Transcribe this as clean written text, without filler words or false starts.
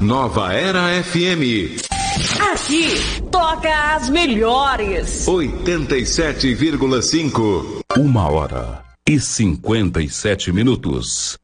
Nova Era FM. Aqui toca as melhores. 87,5. 1h57.